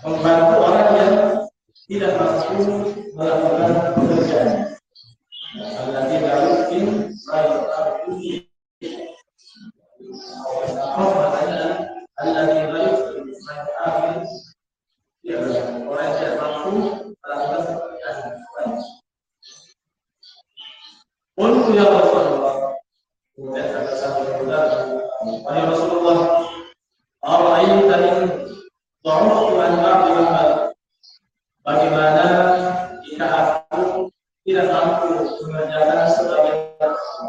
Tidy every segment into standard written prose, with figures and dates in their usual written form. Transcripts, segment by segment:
membantu orang yang tidak mampu melakukan pekerjaan. Alladzi la yumkin maknanya alladzi la yumkin ya orang yang tidak mampu melakukan pekerjaan. Qultu ya Rasulullah, kemudian kata sahabat wahai Rasulullah, ara'aita in dha'uftu an ba'di amal, bagaimana jika aku tidak mampu mengerjakan sebagian amal?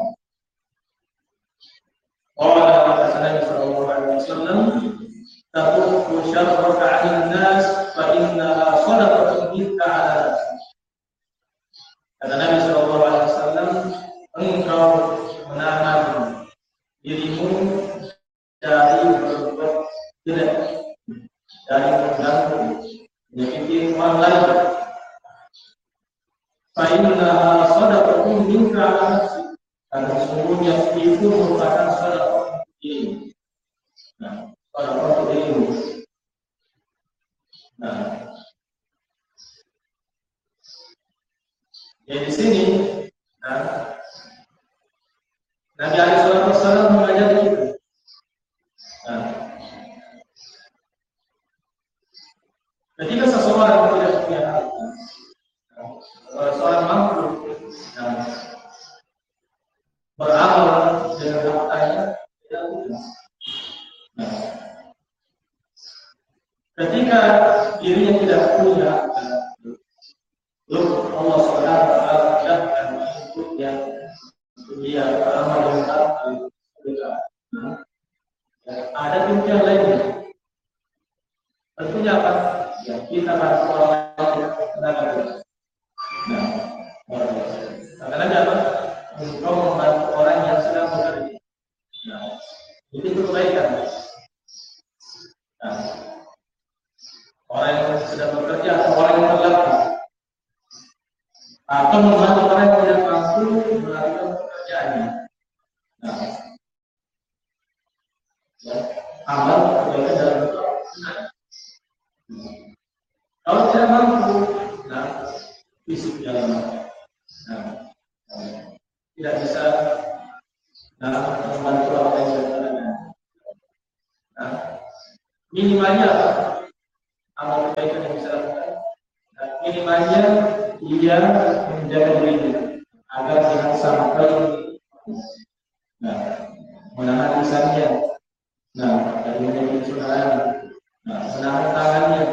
Qala kata Nabi sallallahu alaihi wasallam, taqufu syarraka 'anil nas fa innaha shadaqatun minka 'ala nafsik. Kata Nabi sallallahu alaihi wasallam, engkau menahan dirimu dari berbuat jelek, dari mengganggu, menyakiti orang lain. Fa innaha shadaqatun minka 'ala nafsik. Karena sesungguhnya itu merupakan sedekah diri. Nah, sedekah diri. Nah, ya di sini, Nabi alaihi wasallam mengajari kita. Ketika seseorang tidak punya harta, seorang mampu beramal dengan hartanya, tidak mudah. Ketika dirinya tidak punya, Allah Subhanahu wa taala akan menunjuknya dia beramal dengan harta. Ada pilihan lainnya. Tentunya apa? Ya, kita harus orang yang tenaga. Karena apa? Engkau membantu orang yang sedang bekerja. Itu kebaikan. Orang yang sedang bekerja atau orang yang terlatih, atau membantu orang yang tidak mampu melakukan pekerjaannya. Amal kebaikan dalam bentuk. Kalau tidak mampu, fisik dalam tidak bisa membantu orang yang berkenan. Minimalnya apa? Amal kebaikan yang bisa lakukan. Minimalnya dia menjaga dirinya agar jangan sampai menahan lisannya, dari menjadi curang, menahan tangannya